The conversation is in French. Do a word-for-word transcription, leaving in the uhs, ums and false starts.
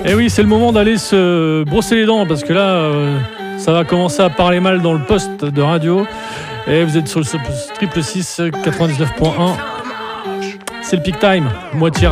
Et oui, c'est le moment d'aller se brosser les dents parce que là, euh, ça va commencer à parler mal dans le poste de radio. Et vous êtes sur le triple six quatre-vingt-dix-neuf point un. C'est le peak time, moitié